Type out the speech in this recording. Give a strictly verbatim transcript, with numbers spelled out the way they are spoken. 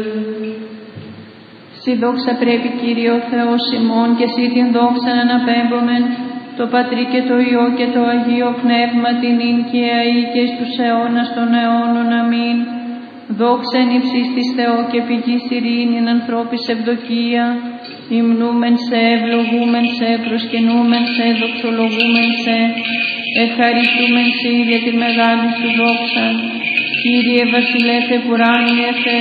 Στη δόξα πρέπει, Κύριε ο Θεός ημών, και εσύ την δόξα αναπέμπομεν, το Πατρί και το Υιό και το Αγίο Πνεύμα, την ίν και αεί και εις τους αιώνας των αιώνων. Αμήν. Δόξα εν υψής της Θεό και πηγής ειρήνην ανθρώπης ευδοκία, υμνούμεν σε, ευλογούμεν σε, προσκυνούμεν σε, δοξολογούμεν σε, ευχαριστούμεν σε για τη μεγάλη σου δόξα. Κύριε βασιλεύε ουράνιε Θεέ,